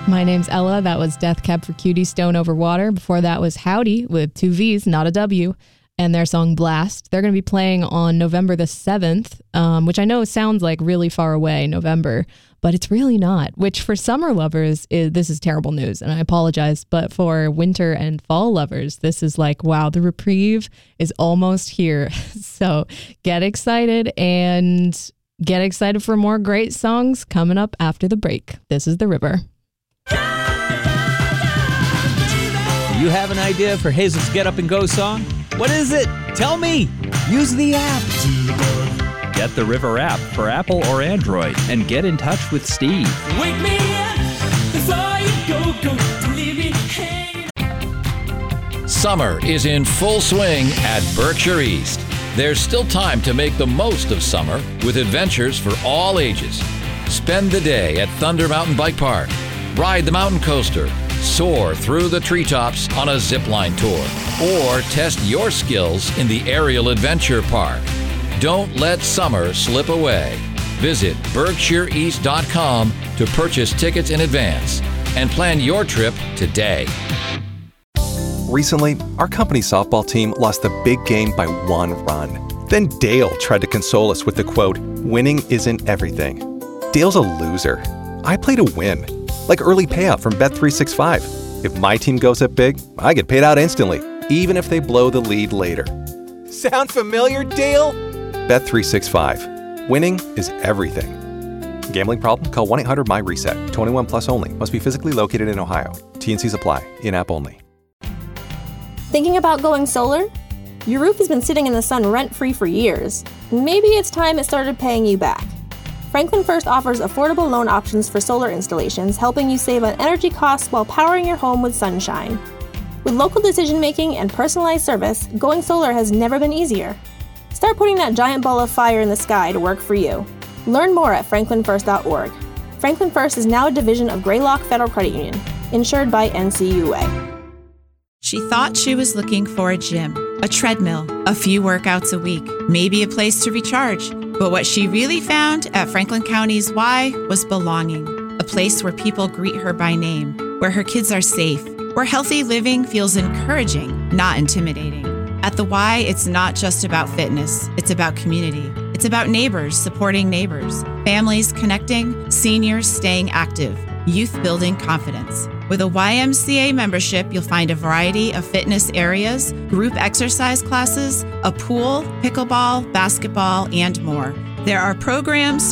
My name's Ella. That was Death Cab for Cutie, Stone Over Water. Before that was Howdy with 2 V's, not a W, and their song Blast. They're going to be playing on November the 7th, which I know sounds like really far away, November, but it's really not, which for summer lovers, this is terrible news, and I apologize, but for winter and fall lovers, this is like, wow, the reprieve is almost here. So get excited and get excited for more great songs coming up after the break. This is The River. Do you have an idea for Hazel's Get Up and Go song? What is it? Tell me! Use the app. Get the River app for Apple or Android and get in touch with Steve. Wake me up before you go to leave me hanging. Summer is in full swing at Berkshire East. There's still time to make the most of summer with adventures for all ages. Spend the day at Thunder Mountain Bike Park. Ride the mountain coaster. Soar through the treetops on a zipline tour. Or test your skills in the Aerial Adventure Park. Don't let summer slip away. Visit BerkshireEast.com to purchase tickets in advance and plan your trip today. Recently, our company softball team lost the big game by 1 run. Then Dale tried to console us with the quote, "Winning isn't everything." Dale's a loser. I play to win. Like early payout from Bet365. If my team goes up big, I get paid out instantly, even if they blow the lead later. Sound familiar, Dale? Bet365. Winning is everything. Gambling problem? Call 1-800-MY-RESET. 21 plus only. Must be physically located in Ohio. T&Cs apply. In-app only. Thinking about going solar? Your roof has been sitting in the sun rent-free for years. Maybe it's time it started paying you back. Franklin First offers affordable loan options for solar installations, helping you save on energy costs while powering your home with sunshine. With local decision-making and personalized service, going solar has never been easier. Start putting that giant ball of fire in the sky to work for you. Learn more at franklinfirst.org. Franklin First is now a division of Greylock Federal Credit Union, insured by NCUA. She thought she was looking for a gym, a treadmill, a few workouts a week, maybe a place to recharge. But what she really found at Franklin County's Y was belonging, a place where people greet her by name, where her kids are safe, where healthy living feels encouraging, not intimidating. At the Y, it's not just about fitness, it's about community. It's about neighbors supporting neighbors, families connecting, seniors staying active, youth building confidence. With a YMCA membership, you'll find a variety of fitness areas, group exercise classes, a pool, pickleball, basketball, and more. There are programs